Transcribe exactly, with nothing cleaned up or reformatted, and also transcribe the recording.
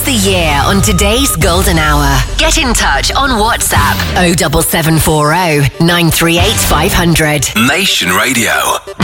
the year on today's Golden Hour. Get in touch on WhatsApp oh seven seven four oh nine three eight five hundred. Nation Radio.